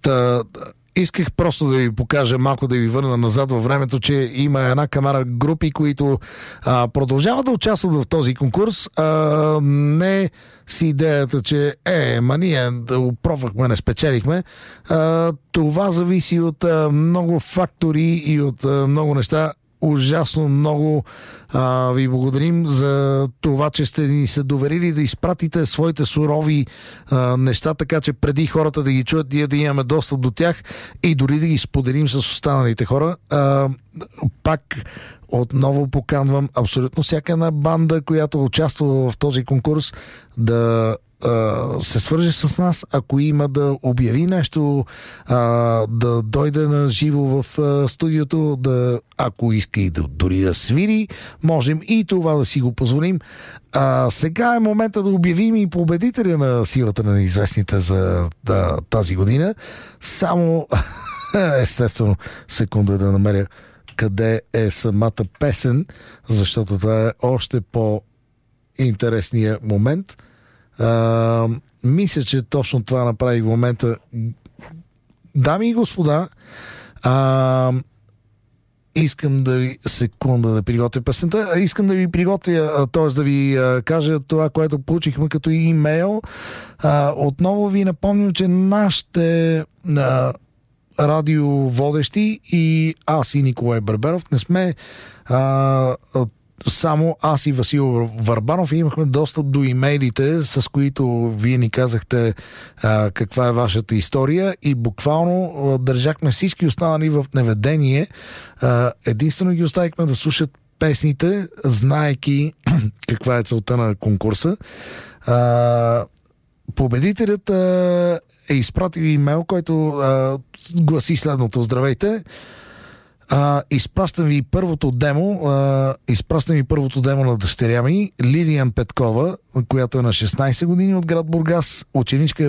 Исках просто да ви покажа малко, да ви върна назад във времето, че има една камара групи, които продължават да участват в този конкурс. Не с идеята, че ние да го пробвахме, не спечелихме. Това зависи от много фактори и от много неща. Ужасно много ви благодарим за това, че сте ни се доверили да изпратите своите сурови неща, така че преди хората да ги чуят, ние да имаме достъп до тях и дори да ги споделим с останалите хора. Пак отново поканвам абсолютно всяка една банда, която участва в този конкурс, да се свърже с нас, ако има да обяви нещо, да дойде на живо в студиото, ако иска и дори да свири, можем и това да си го позволим. Сега е момента да обявим и победителя на силата на неизвестните за тази година. Само естествено секунда да намеря къде е самата песен, защото това е още по-интересният момент. Мисля, че точно това направи в момента. Дами и господа, искам да ви секунда да приготвя песента. Искам да ви приготвя, т.е. да ви кажа това, което получихме като имейл. Отново ви напомням, че нашите радиоводещи и аз и Николай Барберов не сме само аз и Васил Върбанов имахме достъп до имейлите, с които вие ни казахте каква е вашата история и буквално държахме всички останали в неведение. Единствено ги оставихме да слушат песните, знаейки каква е целта на конкурса. Победителят е изпратил имейл, който гласи следното: здравейте! Изпращам ви първото демо на дъщеря ми Лилиян Петкова, която е на 16 години от град Бургас, ученичка